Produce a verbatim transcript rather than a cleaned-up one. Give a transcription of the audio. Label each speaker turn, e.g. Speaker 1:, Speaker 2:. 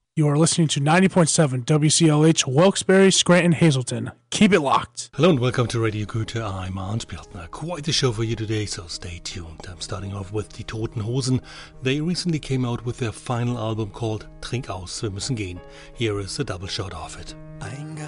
Speaker 1: You are listening to ninety point seven W C L H, Wilkes-Barre, Scranton, Hazleton. Keep it locked.
Speaker 2: Hello and welcome to Radio Goethe. I'm Arndt Bjartner. Quite a show for you today, so stay tuned. I'm starting off with die Toten Hosen. They recently came out with their final album called Trink aus, wir müssen gehen. Here is a double shot of it.
Speaker 3: Ein